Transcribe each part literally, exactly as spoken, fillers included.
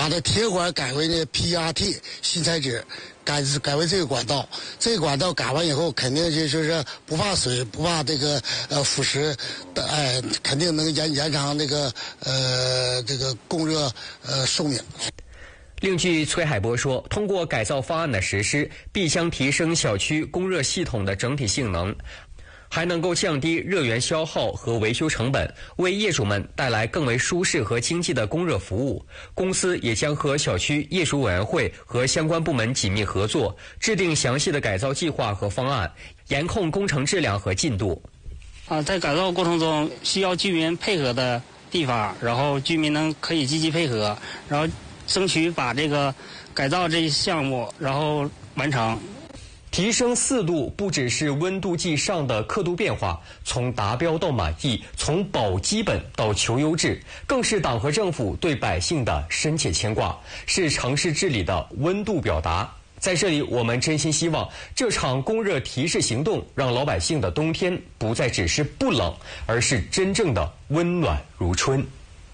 把这铁管改为那 P R T 新材质，改改为这个管道。这个管道改完以后，肯定就是不怕水，不怕这个呃腐蚀，哎，肯定能延延长这个呃这个供热呃寿命。 另据崔海波说，通过改造方案的实施，必将提升小区供热系统的整体性能，还能够降低热源消耗和维修成本，为业主们带来更为舒适和经济的供热服务。公司也将和小区业主委员会和相关部门紧密合作，制定详细的改造计划和方案，严控工程质量和进度。 啊，在改造过程中需要居民配合的地方，然后居民能可以积极配合，然后争取把这个改造这一项目然后完成。 提升四度不只是温度计上的刻度变化，从达标到满意，从保基本到求优质，更是党和政府对百姓的深切牵挂，是城市治理的温度表达。在这里，我们真心希望这场供热提示行动让老百姓的冬天不再只是不冷，而是真正的温暖如春。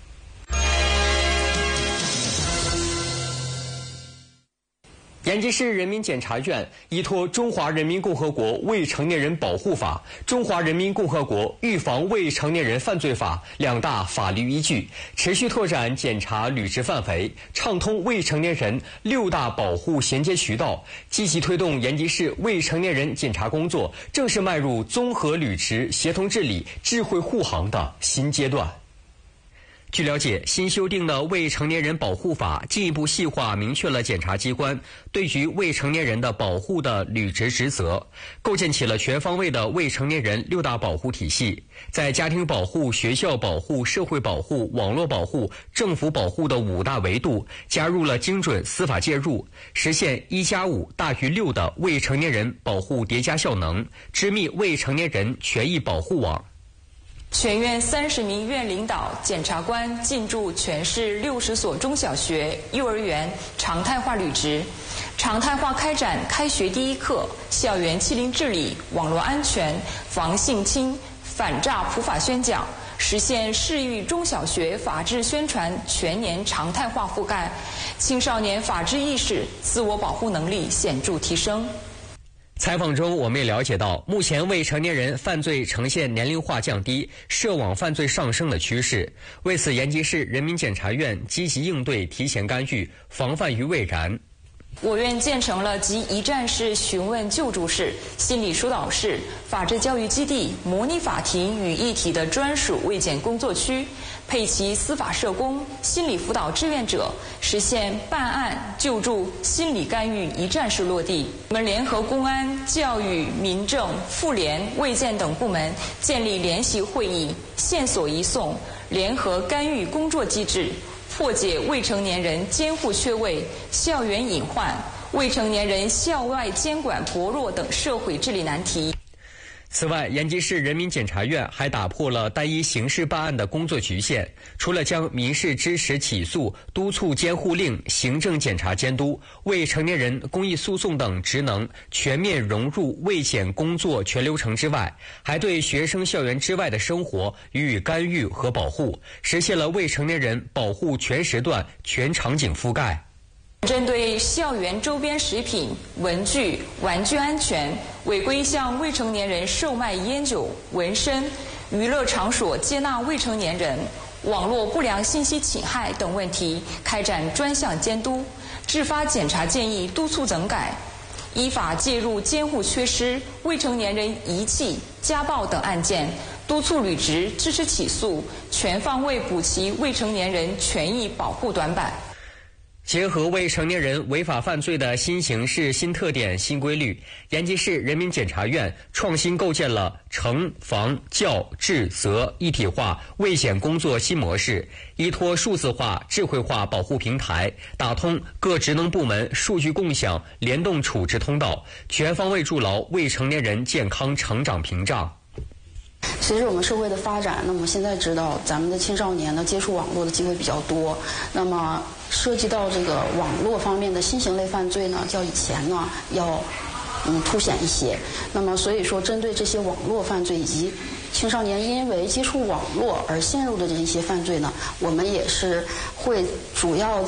延吉市人民检察院依托《中华人民共和国未成年人保护法》《中华人民共和国预防未成年人犯罪法》两大法律依据，持续拓展检查履职范围，畅通未成年人六大保护衔接渠道，积极推动延吉市未成年人检查工作正式迈入综合履职、协同治理、智慧护航的新阶段。据了解，新修订的《未成年人保护法》进一步细化明确了检察机关对于未成年人的保护的履职职责，构建起了全方位的未成年人六大保护体系，在家庭保护、学校保护、社会保护、网络保护、政府保护的五大维度加入了精准司法介入，实现一加五大于六的未成年人保护叠加效能，织密未成年人权益保护网。 全院三十名院领导、检察官进驻全市六十所中小学、幼儿园，常态化履职，常态化开展开学第一课、校园欺凌治理、网络安全、防性侵、反诈普法宣讲，实现市域中小学法治宣传全年常态化覆盖，青少年法治意识、自我保护能力显著提升。 采访中，我们也了解到，目前未成年人犯罪呈现年龄化降低、涉网犯罪上升的趋势。为此，延吉市人民检察院积极应对、提前干预，防范于未然。 我院建成了集一站式询问救助室、心理疏导室、法治教育基地、模拟法庭与一体的专属卫检工作区，配齐司法社工、心理辅导志愿者，实现办案、救助、心理干预一站式落地。我们联合公安、教育、民政、妇联、卫健等部门，建立联席会议、线索移送、联合干预工作机制，破解未成年人监护缺位、校园隐患、未成年人校外监管薄弱等社会治理难题。 此外，延吉市人民检察院还打破了单一刑事办案的工作局限，除了将民事支持起诉、督促监护令、行政检察监督、未成年人公益诉讼等职能全面融入卫检工作全流程之外，还对学生校园之外的生活予以干预和保护，实现了未成年人保护全时段、全场景覆盖。 针对校园周边食品、文具、玩具安全、违规向未成年人售卖烟酒、纹身、娱乐场所接纳未成年人、网络不良信息侵害等问题，开展专项监督，制发检察建议督促整改，依法介入监护缺失、未成年人遗弃、家暴等案件，督促履职、支持起诉，全方位补齐未成年人权益保护短板。 结合未成年人违法犯罪的新形势、新特点、新规律，延吉市人民检察院创新构建了惩、防、教、治、责一体化卫检工作新模式，依托数字化、智慧化保护平台，打通各职能部门数据共享、联动处置通道，全方位筑牢未成年人健康成长屏障。 随着我们社会的发展，那么现在知道咱们的青少年呢接触网络的机会比较多，那么涉及到这个网络方面的新型类犯罪呢，较以前呢要嗯凸显一些。那么所以说，针对这些网络犯罪以及青少年因为接触网络而陷入的这些犯罪呢，我们也是会主要